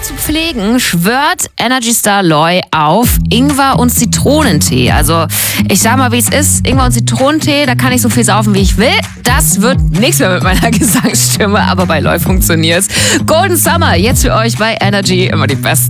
zu pflegen, schwört Energy Star Loy auf Ingwer- und Zitronentee. Also ich sag mal, wie es ist. Ingwer- und Zitronentee, da kann ich so viel saufen, wie ich will. Das wird nichts mehr mit meiner Gesangsstimme, aber bei Loy funktioniert's. Golden Summer, jetzt für euch bei Energy, immer die besten